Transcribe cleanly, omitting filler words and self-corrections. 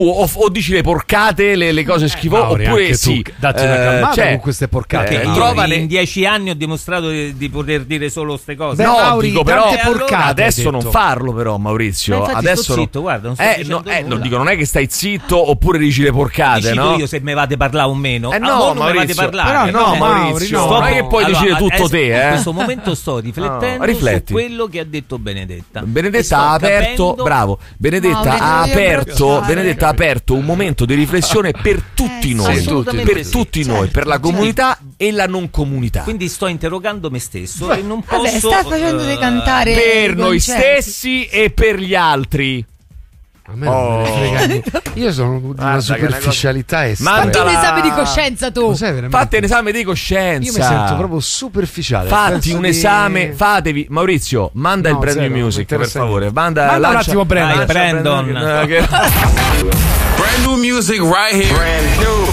O dici le porcate, le cose schifose, oppure sì. Datti una calmata con queste porcate. In 10 anni ho dimostrato di poter dire solo ste cose. Beh, no, Mauri, dico però porcate, adesso non farlo però, Maurizio. Adesso sto zitto, guarda, non sto dicendo nulla. non dico, non è che stai zitto oppure dici le porcate, dici no? Io se me vate parlare o meno. No, Maurizio, però no, Maurizio, non è che puoi dire tutto te, In questo momento sto riflettendo su quello che ha detto Benedetta. Benedetta ha aperto, bravo. Benedetta ha aperto un momento di riflessione per tutti noi, per la comunità e la non comunità. Quindi sto interrogando me stesso e non posso. Sta facendo cantare per noi stessi e per gli altri. A me non me ne frega niente. Io sono di una superficialità estrema. Fatti un esame di coscienza tu. Fatti un esame di coscienza. Io mi sento proprio superficiale. Fatti un esame, fatevi. Maurizio, manda il brand new music per favore. Manda un attimo Brandon. Brandon. Brand new music right here. Brand new.